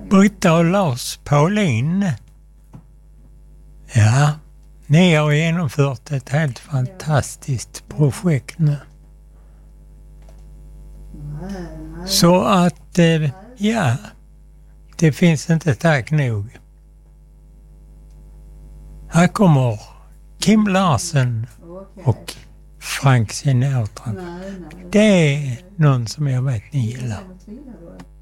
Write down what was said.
Britta och Lars Paulin. Ja, ni har genomfört ett helt fantastiskt projekt nu. Så att, ja, det finns inte tack nog. Här kommer Kim Larsen och Frank Sinatra. Det är någon som jag vet ni gillar.